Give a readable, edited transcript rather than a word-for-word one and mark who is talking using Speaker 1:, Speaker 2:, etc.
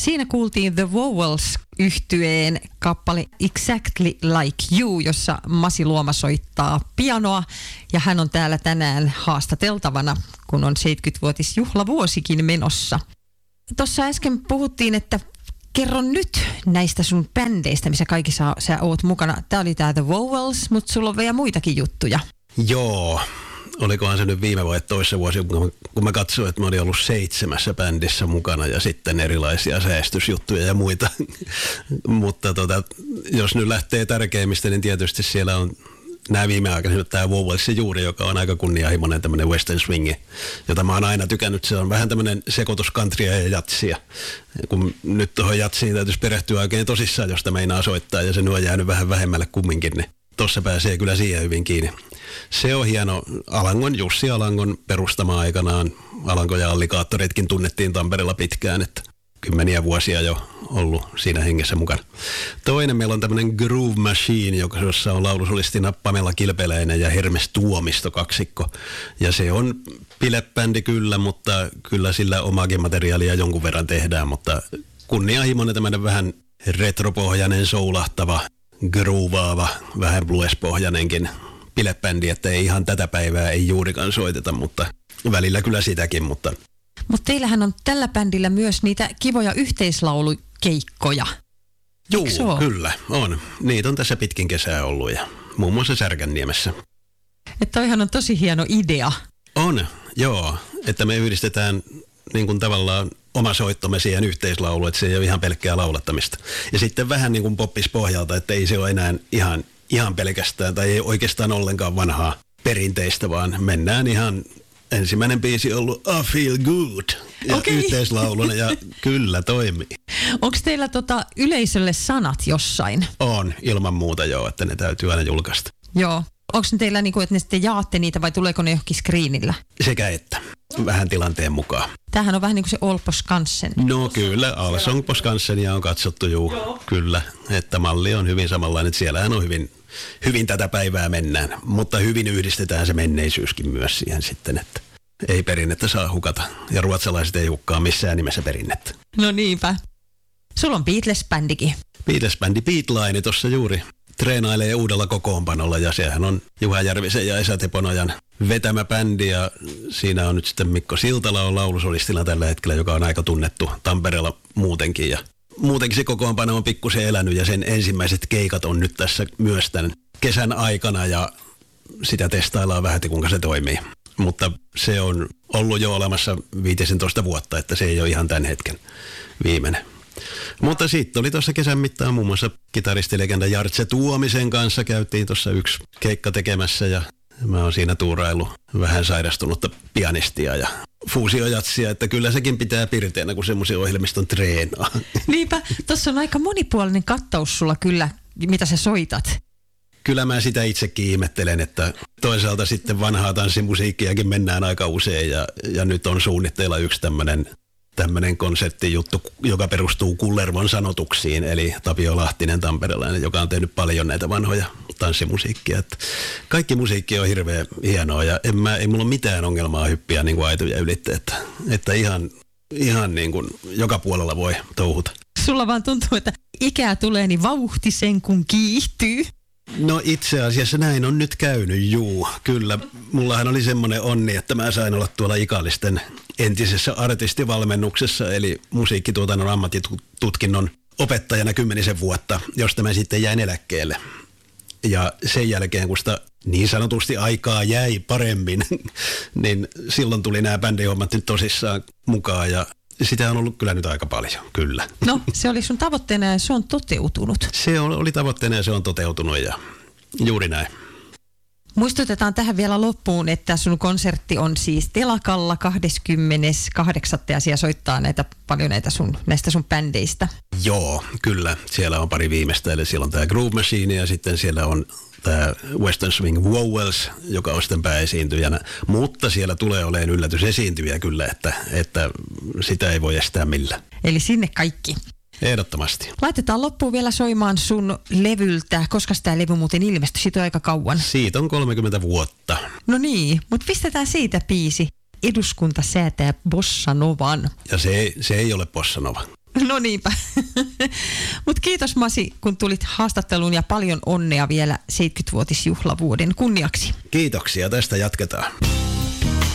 Speaker 1: Siinä kuultiin The Vowels-yhtyeen kappale Exactly Like You, jossa Masi Luoma soittaa pianoa. Ja hän on täällä tänään haastateltavana, kun on 70-vuotisjuhlavuosikin menossa. Tuossa äsken puhuttiin, että kerro nyt näistä sun bändeistä, missä kaikissa sä oot mukana. Tää oli tää The Vowels, mutta sulla on vielä muitakin juttuja.
Speaker 2: Joo. Olikohan se nyt viime vai toissa vuosi, kun mä katsoin, että mä olin ollut 7 bändissä mukana ja sitten erilaisia säästysjuttuja ja muita. Mutta jos nyt lähtee tärkeimmistä, niin tietysti siellä on nämä viimeaikaisemmat tämä Vowelsin juuri, joka on aika kunnianhimoinen tämmöinen western swingi, jota mä oon aina tykännyt. Se on vähän tämmöinen sekoitus countrya ja jatsia. Kun nyt tuohon jatsiin täytyisi perehtyä oikein tosissaan, jos sitä meinaa soittaa ja se nyt on jäänyt vähän vähemmälle kumminkin, niin tossa pääsee kyllä siihen hyvin kiinni. Se on hieno. Jussi Alangon perustama aikanaan. Alanko ja Alligaattoritkin tunnettiin Tampereella pitkään, että 10 vuosia jo ollut siinä hengessä mukana. Toinen meillä on tämmöinen Groove Machine, jossa on laulusolistina Pamela Kilpeläinen ja Hermes Tuomisto kaksikko. Ja se on bilebändi kyllä, mutta kyllä sillä omaakin materiaalia jonkun verran tehdään, mutta kunnianhimoinen tämmöinen vähän retropohjainen, soulahtava, groovaava, vähän blues-pohjainenkin bilebändi, että ei ihan tätä päivää ei juurikaan soiteta, mutta välillä kyllä sitäkin, mutta
Speaker 1: teillähän on tällä bändillä myös niitä kivoja yhteislaulukeikkoja.
Speaker 2: Joo, kyllä on. Niitä on tässä pitkin kesää ollut ja muun muassa Särkänniemessä.
Speaker 1: Että toihan on tosi hieno idea.
Speaker 2: On, joo. Että me yhdistetään niin kuin tavallaan oma soittomme siihen yhteislauluun, että se ei ole ihan pelkkää laulattamista. Ja sitten vähän niin kuin poppis pohjalta, että ei se ole enää ihan pelkästään tai ei oikeastaan ollenkaan vanhaa perinteistä, vaan mennään ihan. Ensimmäinen biisi on ollut I Feel Good ja yhteislauluna ja kyllä toimii.
Speaker 1: Onko teillä yleisölle sanat jossain?
Speaker 2: On, ilman muuta joo, että ne täytyy aina julkaista.
Speaker 1: Joo. Onko ne teillä että ne sitten jaatte niitä vai tuleeko ne johonkin screenillä?
Speaker 2: Sekä että. Vähän tilanteen mukaan.
Speaker 1: Tämähän on vähän niin kuin se Olpo Skansen.
Speaker 2: No kyllä, Allsång på Skansenia on katsottu joo. Kyllä, että malli on hyvin samanlainen, että siellähän on hyvin tätä päivää mennään, mutta hyvin yhdistetään se menneisyyskin myös siihen sitten, että ei perinnettä saa hukata ja ruotsalaiset ei hukkaa missään nimessä perinnettä.
Speaker 1: No niinpä. Sulla on Beatles-bändikin.
Speaker 2: Beatles-bändi Beatline tuossa juuri treenailee uudella kokoonpanolla ja sehän on Juha Järvisen ja Esa Teponojan vetämä bändi ja siinä on nyt sitten Mikko Siltala on laulusolistina tällä hetkellä, joka on aika tunnettu Tampereella muutenkin ja muutenkin se kokoonpano on pikkusen elänyt ja sen ensimmäiset keikat on nyt tässä myös tämän kesän aikana ja sitä testaillaan vähän, kuinka se toimii. Mutta se on ollut jo olemassa 15 vuotta, että se ei ole ihan tämän hetken viimeinen. Mutta sitten oli tuossa kesän mittaan muun muassa kitaristilegenda Jartse Tuomisen kanssa käytiin tuossa yksi keikka tekemässä ja mä oon siinä tuuraillut vähän sairastunutta pianistia ja fuusiojatsia, että kyllä sekin pitää pirteänä, kun semmoisen ohjelmiston treenaa.
Speaker 1: Niinpä, tuossa on aika monipuolinen kattaus sulla kyllä, mitä sä soitat.
Speaker 2: Kyllä mä sitä itsekin ihmettelen, että toisaalta sitten vanhaa tanssimusiikkiakin mennään aika usein ja nyt on suunnitteilla yksi tämmöinen konserttijuttu, joka perustuu Kullervon sanotuksiin, eli Tapio Lahtinen tamperelainen, joka on tehnyt paljon näitä vanhoja tanssimusiikkia. Että kaikki musiikki on hirveän hienoa ja ei mulla ole mitään ongelmaa hyppiä niin kuin aitoja ylitte, että ihan niin kuin joka puolella voi touhuta.
Speaker 1: Sulla vaan tuntuu, että ikää tulee niin vauhti sen kun kiihtyy.
Speaker 2: No itse asiassa näin on nyt käynyt, juu. Kyllä, mullahan oli semmoinen onni, että mä sain olla tuolla Ikallisten entisessä artistivalmennuksessa, eli musiikkituotannon ammattitutkinnon opettajana 10 vuotta, josta mä sitten jäin eläkkeelle. Ja sen jälkeen, kun sitä niin sanotusti aikaa jäi paremmin, niin silloin tuli nämä bändihommat nyt tosissaan mukaan ja sitä on ollut kyllä nyt aika paljon, kyllä.
Speaker 1: No, se oli sun tavoitteena ja se on toteutunut.
Speaker 2: Se oli tavoitteena ja se on toteutunut ja juuri näin.
Speaker 1: Muistutetaan tähän vielä loppuun, että sun konsertti on siis Telakalla 28. ja siellä soittaa paljon näistä sun bändeistä.
Speaker 2: Joo, kyllä. Siellä on pari viimeistä, eli siellä on tämä Groove Machine ja sitten siellä on tämä Western Swing Vowels, joka on sitten pääesiintyjänä. Mutta siellä tulee olemaan yllätysesiintyjä kyllä, että sitä ei voi estää millään.
Speaker 1: Eli sinne kaikki.
Speaker 2: Ehdottomasti.
Speaker 1: Laitetaan loppuun vielä soimaan sun levyltä. Koska tämä levy muuten ilmestyi? Siitä on aika kauan.
Speaker 2: Siitä on 30 vuotta.
Speaker 1: No niin, mutta pistetään siitä biisi. Eduskunta säätää bossanovan.
Speaker 2: Ja se ei ole bossanova.
Speaker 1: No niinpä. Mutta kiitos Masi, kun tulit haastatteluun ja paljon onnea vielä 70-vuotisjuhlavuoden kunniaksi.
Speaker 2: Kiitoksia, tästä jatketaan.